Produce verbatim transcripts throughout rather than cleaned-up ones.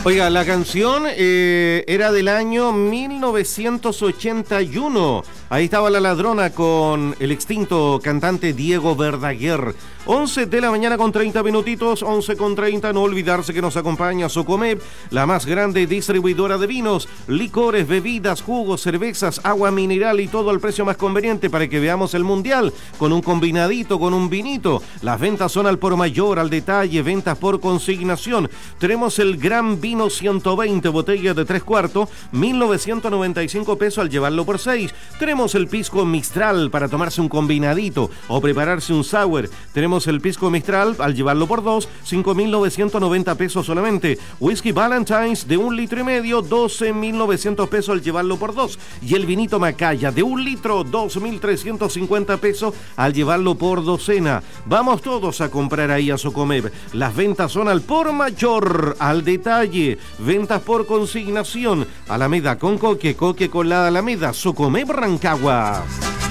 Oiga, la canción eh, era del año mil novecientos ochenta y uno. Ahí estaba La Ladrona con el extinto cantante Diego Verdaguer. once de la mañana con treinta minutitos, once con treinta. No olvidarse que nos acompaña Socomeb, la más grande distribuidora de vinos, licores, bebidas, jugos, cervezas, agua mineral y todo al precio más conveniente para que veamos el mundial con un combinadito, con un vinito. Las ventas son al por mayor, al detalle, ventas por consignación. Tenemos el gran vino ciento veinte, botellas de tres cuartos, mil novecientos noventa y cinco pesos al llevarlo por seis. Tenemos el pisco Mistral para tomarse un combinadito o prepararse un sour. Tenemos el pisco Mistral al llevarlo por dos, cinco mil novecientos noventa pesos solamente. Whisky Valentine's de un litro y medio, doce mil novecientos pesos al llevarlo por dos. Y el vinito Macaya de un litro, dos mil trescientos cincuenta pesos al llevarlo por docena. Vamos todos a comprar ahí a Socomeb. Las ventas son al por mayor, al detalle. Ventas por consignación. Alameda con Coque, Coque con la Alameda. Socomeb Rancagua.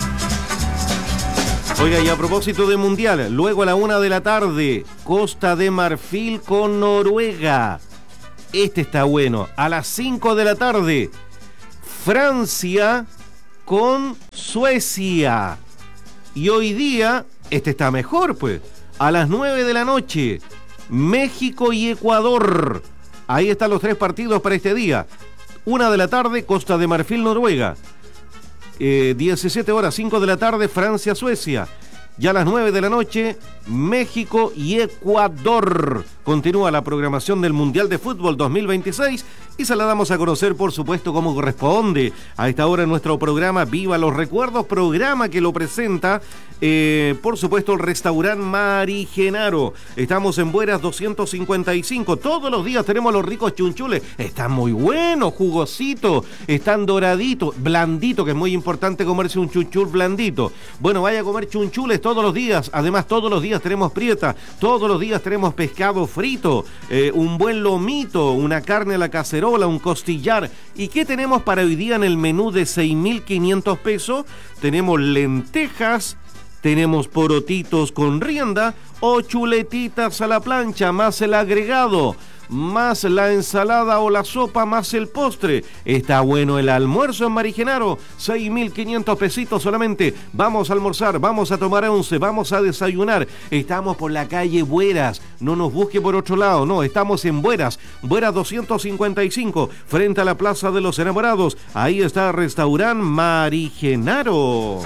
Oiga, y a propósito de Mundial, luego a la una de la tarde, Costa de Marfil con Noruega. Este está bueno. A las cinco de la tarde, Francia con Suecia. Y hoy día, este está mejor, pues. A las nueve de la noche, México y Ecuador. Ahí están los tres partidos para este día. Una de la tarde, Costa de Marfil, Noruega. Eh, diecisiete horas, cinco de la tarde, Francia, Suecia. Ya a las nueve de la noche, México y Ecuador. Continúa la programación del Mundial de Fútbol dos mil veintiséis y se la damos a conocer, por supuesto, como corresponde. A esta hora en nuestro programa Viva los Recuerdos, programa que lo presenta, eh, por supuesto, el restaurante Mari Genaro. Estamos en Bueras doscientos cincuenta y cinco. Todos los días tenemos los ricos chunchules. Están muy buenos, jugositos, están doraditos, blanditos, que es muy importante comerse un chunchul blandito. Bueno, vaya a comer chunchules todos los días. Además, todos los días tenemos prieta, todos los días tenemos pescado frito, eh, un buen lomito, una carne a la cacerola, un costillar. ¿Y qué tenemos para hoy día en el menú de seis mil quinientos pesos? Tenemos lentejas, tenemos porotitos con rienda o chuletitas a la plancha, más el agregado, más la ensalada o la sopa, más el postre. Está bueno el almuerzo en Mari Genaro, seis mil quinientos pesitos solamente. Vamos a almorzar, vamos a tomar once, vamos a desayunar. Estamos por la calle Bueras, no nos busque por otro lado, no, estamos en Bueras, Bueras doscientos cincuenta y cinco, frente a la Plaza de los Enamorados. Ahí está el restaurante Mari Genaro.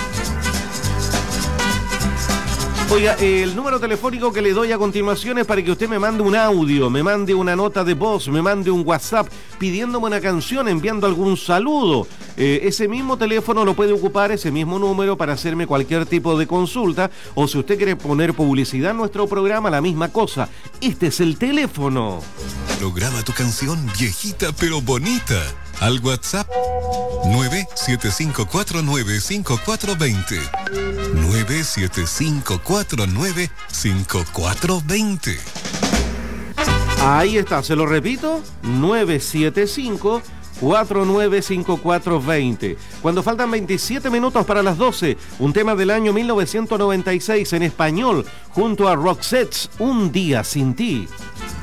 Oiga, el número telefónico que le doy a continuación es para que usted me mande un audio, me mande una nota de voz, me mande un WhatsApp pidiéndome una canción, enviando algún saludo. Eh, ese mismo teléfono lo puede ocupar, ese mismo número, para hacerme cualquier tipo de consulta, o si usted quiere poner publicidad en nuestro programa, la misma cosa. Este es el teléfono. Programa tu canción viejita pero bonita al WhatsApp nueve siete cinco cuatro nueve cinco cuatro dos cero, nueve siete cinco cuatro nueve cinco cuatro dos cero. Ahí está, se lo repito, nueve siete cinco cuatro nueve cinco cuatro dos cero. Cuando faltan veintisiete minutos para las doce, un tema del año mil novecientos noventa y seis en español, junto a Roxette, Un día sin ti.